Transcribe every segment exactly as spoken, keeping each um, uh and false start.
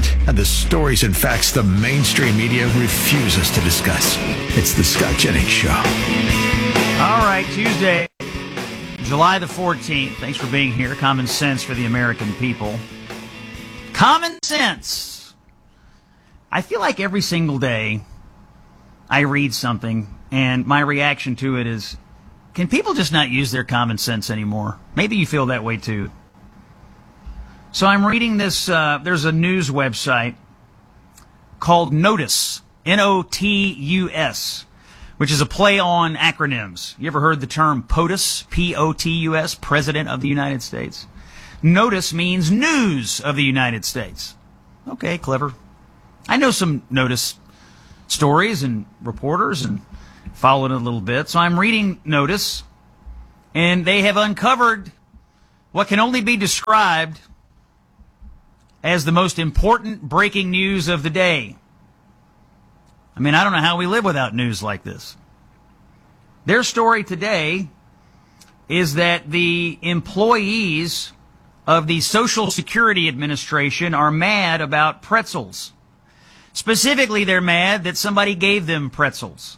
talent, and the stories and facts the mainstream media refuses to discuss. It's the Scott Jennings Show. All right, Tuesday, July the fourteenth. Thanks for being here. Common sense for the American people. Common sense. I feel like every single day I read something and my reaction to it is, can people just not use their common sense anymore? Maybe you feel that way too. So I'm reading this, uh, there's a news website called Notice, N O T U S, which is a play on acronyms. You ever heard the term POTUS, P O T U S, President of the United States? Notice means News of the United States. Okay, clever. I know some Notice stories and reporters and followed it a little bit. So I'm reading Notice, and they have uncovered what can only be described as the most important breaking news of the day. I mean, I don't know how we live without news like this. Their story today is that the employees of the Social Security Administration are mad about pretzels. Specifically, they're mad that somebody gave them pretzels.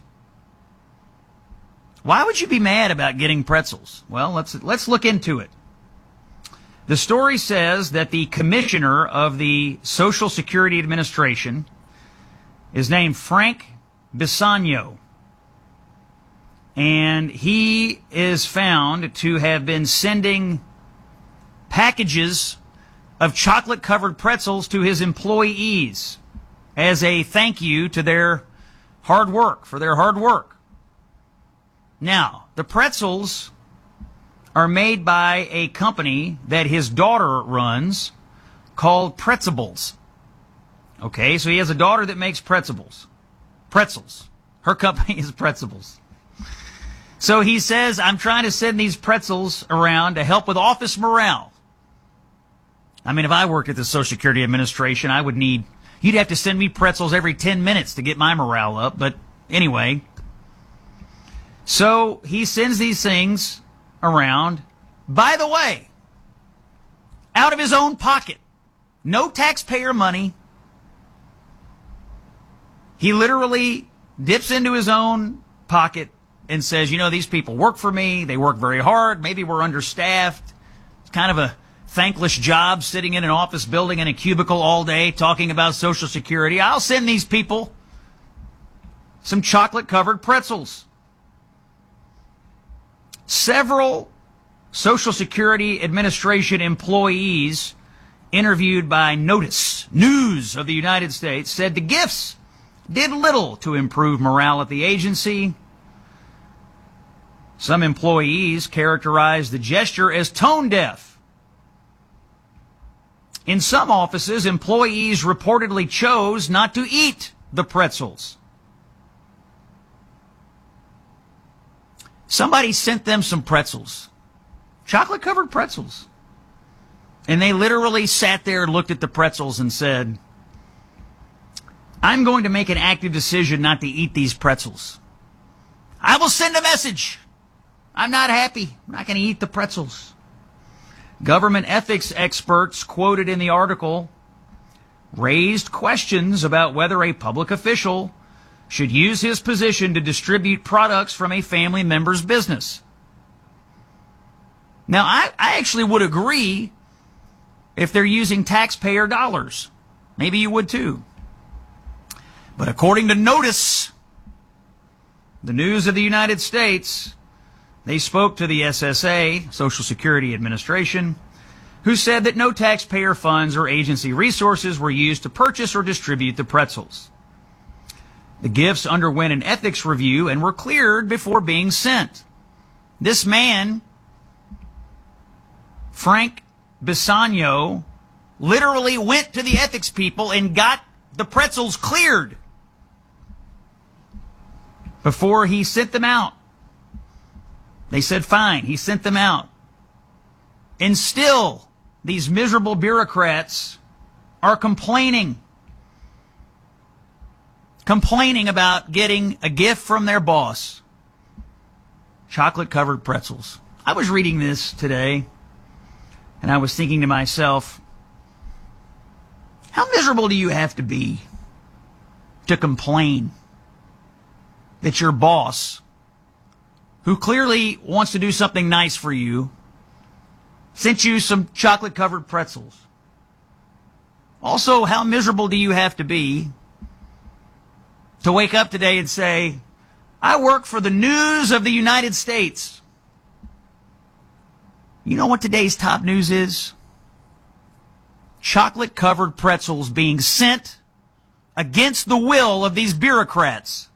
Why would you be mad about getting pretzels? Well, let's let's look into it. The story says that the commissioner of the Social Security Administration is named Frank Bisagno, and he is found to have been sending packages of chocolate-covered pretzels to his employees as a thank you to their hard work, for their hard work. Now, the pretzels are made by a company that his daughter runs called Pretzables. Okay, so he has a daughter that makes pretzels. Pretzels. Her company is Pretzables. So he says, I'm trying to send these pretzels around to help with office morale. I mean, if I worked at the Social Security Administration, I would need, you'd have to send me pretzels every ten minutes to get my morale up. But anyway, so he sends these things around, by the way, out of his own pocket. No taxpayer money. He literally dips into his own pocket and says, you know, these people work for me. They work very hard. Maybe we're understaffed. It's kind of a thankless job sitting in an office building in a cubicle all day talking about Social Security. I'll send these people some chocolate-covered pretzels. Several Social Security Administration employees interviewed by Notice, News of the United States, said the gifts did little to improve morale at the agency. Some employees characterized the gesture as tone deaf. In some offices, employees reportedly chose not to eat the pretzels. Somebody sent them some pretzels, chocolate-covered pretzels. And they literally sat there and looked at the pretzels and said, I'm going to make an active decision not to eat these pretzels. I will send a message. I'm not happy. I'm not going to eat the pretzels. Government ethics experts quoted in the article raised questions about whether a public official should use his position to distribute products from a family member's business. Now, I, I actually would agree if they're using taxpayer dollars. Maybe you would too. But according to Notice, the News of the United States, they spoke to the S S A, Social Security Administration, who said that no taxpayer funds or agency resources were used to purchase or distribute the pretzels. The gifts underwent an ethics review and were cleared before being sent. This man, Frank Bisagno, literally went to the ethics people and got the pretzels cleared before he sent them out. They said, fine. He sent them out. And still, these miserable bureaucrats are complaining. Complaining about getting a gift from their boss. Chocolate-covered pretzels. I was reading this today, and I was thinking to myself, How miserable do you have to be to complain that your boss, who clearly wants to do something nice for you, sent you some chocolate-covered pretzels? Also, how miserable do you have to be to wake up today and say, I work for the news of the United States? You know what today's top news is? Chocolate-covered pretzels being sent against the will of these bureaucrats.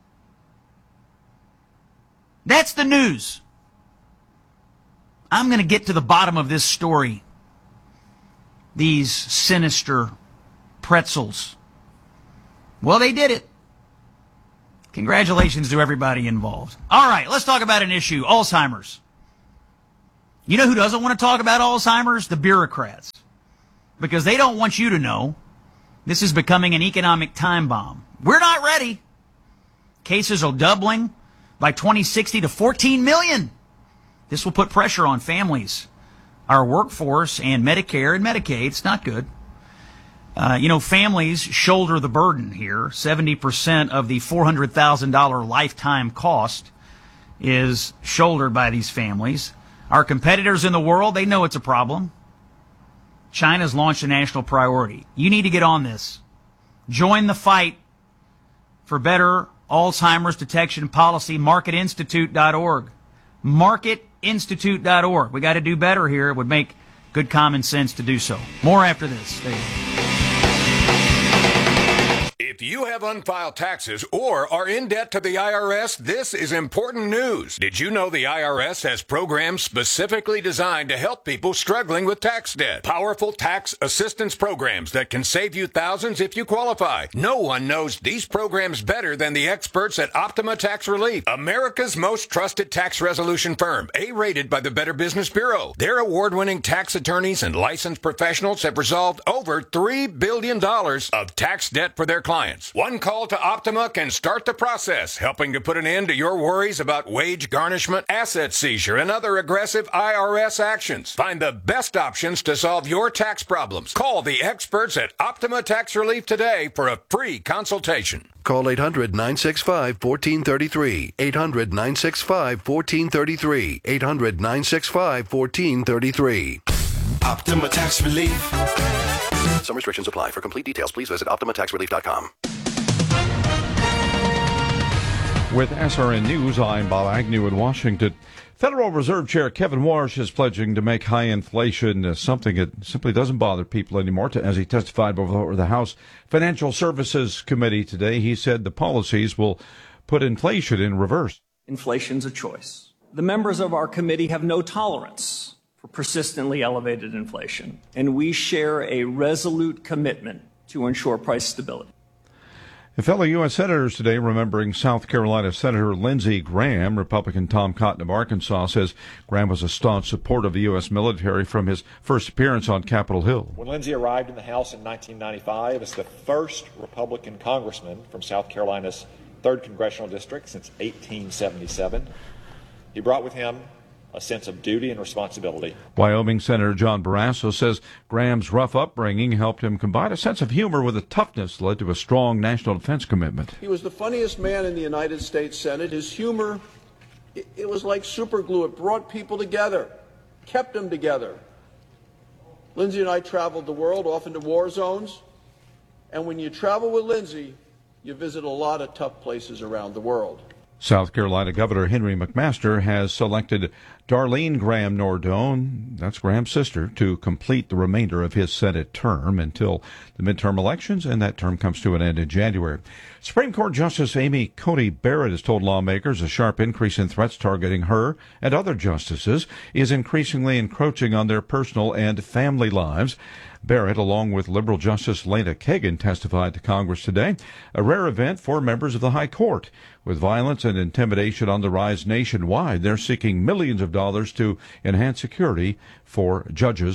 That's the news. I'm going to get to the bottom of this story. These sinister pretzels. Well, they did it. Congratulations to everybody involved. All right, let's talk about an issue, Alzheimer's. You know who doesn't want to talk about Alzheimer's? The bureaucrats. Because they don't want you to know this is becoming an economic time bomb. We're not ready. Cases are doubling by twenty sixty to fourteen million. This will put pressure on families, our workforce, and Medicare and Medicaid. It's not good. Uh, you know, families shoulder the burden here. seventy percent of the four hundred thousand dollars lifetime cost is shouldered by these families. Our competitors in the world, they know it's a problem. China's launched a national priority. You need to get on this. Join the fight for better Alzheimer's detection policy, market institute dot org. market institute dot org. We got to do better here. It would make good common sense to do so. More after this. Stay with me. If you have unfiled taxes or are in debt to the I R S, this is important news. Did you know the I R S has programs specifically designed to help people struggling with tax debt? Powerful tax assistance programs that can save you thousands if you qualify. No one knows these programs better than the experts at Optima Tax Relief, America's most trusted tax resolution firm, A-rated by the Better Business Bureau. Their award-winning tax attorneys and licensed professionals have resolved over three billion dollars of tax debt for their clients. One call to Optima can start the process, helping to put an end to your worries about wage garnishment, asset seizure, and other aggressive I R S actions. Find the best options to solve your tax problems. Call the experts at Optima Tax Relief today for a free consultation. Call eight hundred, nine six five, one four three three. eight hundred, nine six five, one four three three. eight hundred, nine six five, one four three three. Optima Tax Relief. Some restrictions apply. For complete details, please visit optima tax relief dot com. With S R N News, I'm Bob Agnew in Washington. Federal Reserve Chair Kevin Warsh is pledging to make high inflation uh, something that simply doesn't bother people anymore. To, as he testified before the House Financial Services Committee today, he said the policies will put inflation in reverse. Inflation's a choice. The members of our committee have no tolerance for persistently elevated inflation, and we share a resolute commitment to ensure price stability. A fellow U S senators today remembering South Carolina Senator Lindsey Graham. Republican Tom Cotton of Arkansas says Graham was a staunch supporter of the U S military from his first appearance on Capitol Hill. When Lindsey arrived in the House in nineteen ninety-five as the first Republican congressman from South Carolina's third Congressional District since eighteen seventy-seven, he brought with him a sense of duty and responsibility. Wyoming Senator John Barrasso says Graham's rough upbringing helped him combine a sense of humor with a toughness that led to a strong national defense commitment. He was the funniest man in the United States Senate. His humor, it, it was like super glue. It brought people together, kept them together. Lindsey and I traveled the world, often to war zones, and when you travel with Lindsey, you visit a lot of tough places around the world. South Carolina Governor Henry McMaster has selected Darlene Graham Nordone, that's Graham's sister, to complete the remainder of his Senate term until the midterm elections, and that term comes to an end in January. Supreme Court Justice Amy Coney Barrett has told lawmakers a sharp increase in threats targeting her and other justices is increasingly encroaching on their personal and family lives. Barrett, along with liberal Justice Lena Kagan, testified to Congress today, a rare event for members of the High Court. With violence and intimidation on the rise nationwide, they're seeking millions of dollars to enhance security for judges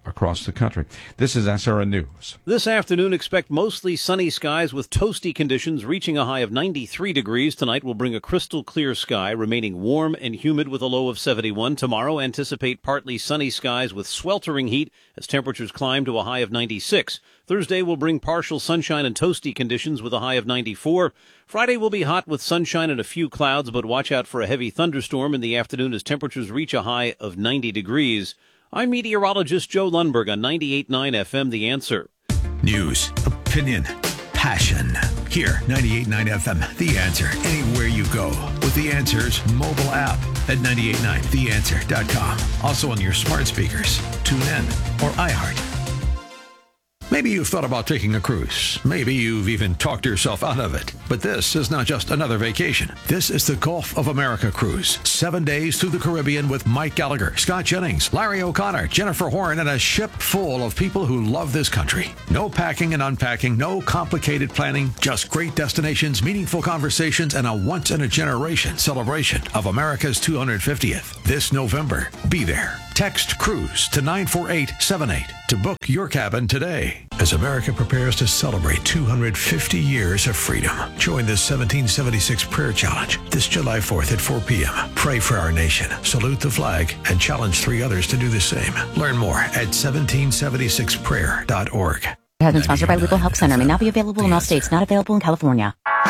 across the country. This is S R N News. This afternoon, expect mostly sunny skies with toasty conditions reaching a high of ninety-three degrees. Tonight will bring a crystal clear sky, remaining warm and humid with a low of seventy-one. Tomorrow, anticipate partly sunny skies with sweltering heat as temperatures climb to a high of ninety-six. Thursday will bring partial sunshine and toasty conditions with a high of ninety-four. Friday will be hot with sunshine and a few clouds, but watch out for a heavy thunderstorm in the afternoon as temperatures reach a high of ninety degrees. I'm meteorologist Joe Lundberg on ninety-eight point nine F M, The Answer. News, opinion, passion. Here, ninety-eight point nine F M, The Answer. Anywhere you go with The Answer's mobile app at ninety-eight point nine the answer dot com. Also on your smart speakers, TuneIn, or iHeart. Maybe you've thought about taking a cruise. Maybe you've even talked yourself out of it. But this is not just another vacation. This is the Gulf of America cruise. Seven days through the Caribbean with Mike Gallagher, Scott Jennings, Larry O'Connor, Jennifer Horn, and a ship full of people who love this country. No packing and unpacking, no complicated planning, just great destinations, meaningful conversations, and a once-in-a-generation celebration of America's two hundred fiftieth. This November, be there. Text CRUISE to nine four eight seven eight to book your cabin today. As America prepares to celebrate two hundred fifty years of freedom, join the seventeen seventy-six Prayer Challenge this July fourth at four p.m. Pray for our nation, salute the flag, and challenge three others to do the same. Learn more at seventeen seventy-six prayer dot org. Has been sponsored by Legal Help Center. May not be available in all states. Not available in California.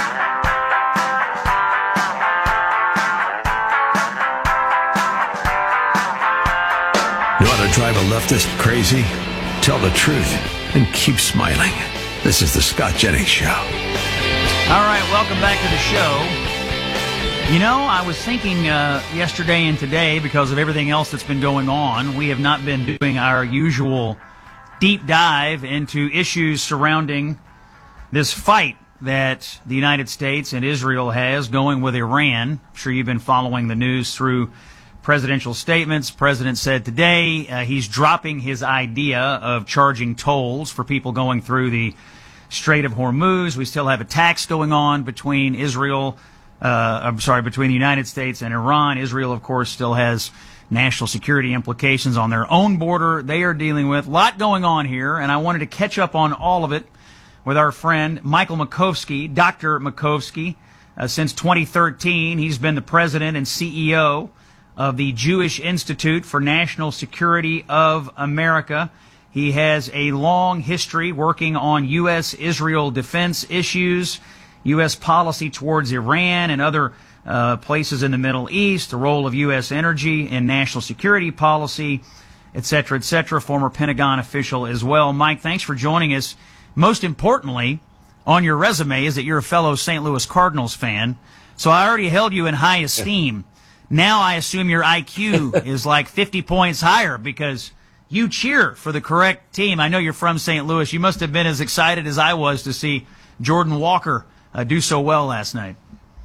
You want to drive a leftist crazy? Tell the truth and keep smiling. This is the Scott Jennings Show. All right, welcome back to the show. You know, I was thinking uh, yesterday and today, because of everything else that's been going on, we have not been doing our usual deep dive into issues surrounding this fight that the United States and Israel has going with Iran. I'm sure you've been following the news through presidential statements. The president said today uh, he's dropping his idea of charging tolls for people going through the Strait of Hormuz. We still have attacks going on between Israel, uh, I'm sorry, between the United States and Iran. Israel, of course, still has national security implications on their own border they are dealing with. A lot going on here, and I wanted to catch up on all of it with our friend Michael Makovsky, Doctor Makovsky. Uh, since twenty thirteen, he's been the president and C E O of the Jewish Institute for National Security of America. He has a long history working on U S Israel defense issues, U S policy towards Iran and other uh, places in the Middle East, the role of U S energy in national security policy, et cetera, et cetera. Former Pentagon official as well. Mike, thanks for joining us. Most importantly, on your resume is that you're a fellow Saint Louis Cardinals fan, so I already held you in high esteem. Now I assume your I Q is like fifty points higher because you cheer for the correct team. I know you're from Saint Louis. You must have been as excited as I was to see Jordan Walker uh, do so well last night.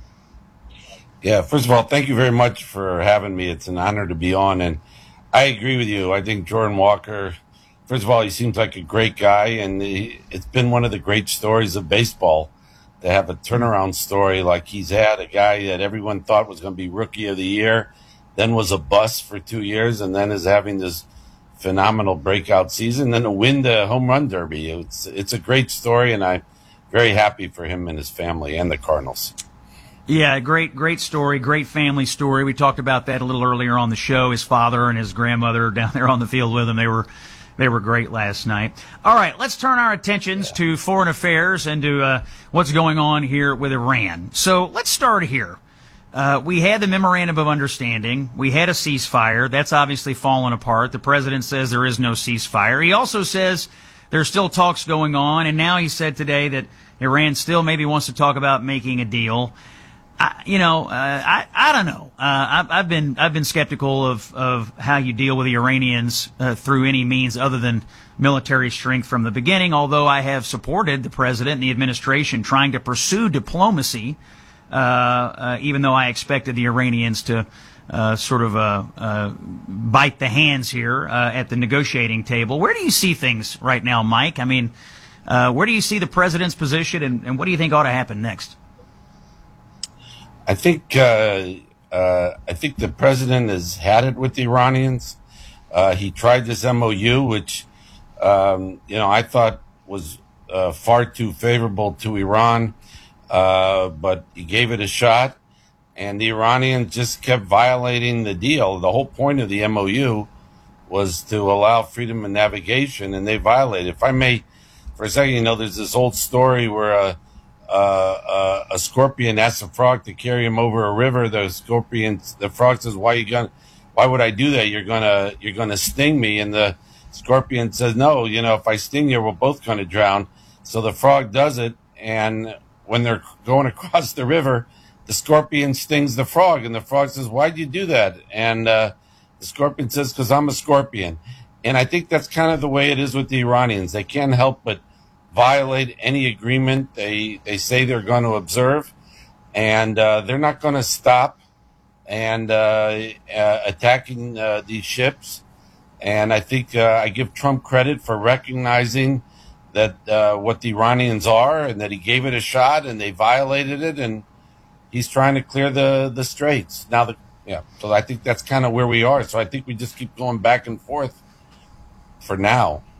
Yeah, first of all, thank you very much for having me. It's an honor to be on, and I agree with you. I think Jordan Walker, first of all, he seems like a great guy, and he, it's been one of the great stories of baseball to have a turnaround story like he's had, a guy that everyone thought was going to be Rookie of the Year, then was a bust for two years, and then is having this phenomenal breakout season, then to win the home run derby. It's it's a great story, and I'm very happy for him and his family and the Cardinals. Yeah, great, great story, great family story. We talked about that a little earlier on the show. His father and his grandmother down there on the field with him. They were They were great last night. All right, let's turn our attentions yeah. to foreign affairs and to uh, what's going on here with Iran. So let's start here. Uh, we had the memorandum of understanding. We had a ceasefire. That's obviously fallen apart. The president says there is no ceasefire. He also says there's still talks going on, and now he said today that Iran still maybe wants to talk about making a deal. I, you know, uh, I I don't know. Uh, I've, I've been I've been skeptical of, of how you deal with the Iranians uh, through any means other than military strength from the beginning. Although I have supported the president and the administration trying to pursue diplomacy, uh, uh, even though I expected the Iranians to uh, sort of uh, uh, bite the hands here uh, at the negotiating table. Where do you see things right now, Mike? I mean, uh, where do you see the president's position, and, and what do you think ought to happen next? I think uh, uh, I think the president has had it with the Iranians. Uh, he tried this M O U, which, um, you know, I thought was uh, far too favorable to Iran, uh, but he gave it a shot, and the Iranians just kept violating the deal. The whole point of the M O U was to allow freedom of navigation, and they violated. If I may, for a second, you know, there's this old story where a, a, a, a scorpion asks a frog to carry him over a river. The scorpion, the frog says, "Why you gonna? Why would I do that? You're gonna, you're gonna sting me." And the scorpion says, "No, you know, if I sting you, we're both gonna drown." So the frog does it, and when they're going across the river, the scorpion stings the frog, and the frog says, "Why'd you do that?" And uh, the scorpion says, "Because I'm a scorpion." And I think that's kind of the way it is with the Iranians. They can't help but violate any agreement they they say they're going to observe, and uh, they're not going to stop and uh, uh, attacking uh, these ships. And I think uh, I give Trump credit for recognizing that uh, what the Iranians are, and that he gave it a shot, and they violated it, and he's trying to clear the the straits now. The yeah, so I think that's kind of where we are. So I think we just keep going back and forth for now.